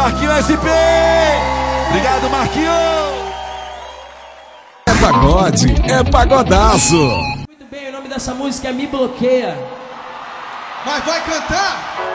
Marquinho SP. Obrigado, Marquinho. É pagode, é pagodaço. Muito bem, o nome dessa música é Me Bloqueia. Mas vai cantar?